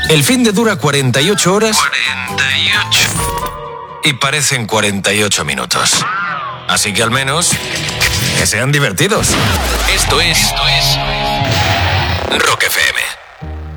El fin de dura 48 horas. 48. Y parecen 48 minutos. Así que al menos que sean divertidos. Esto es Rock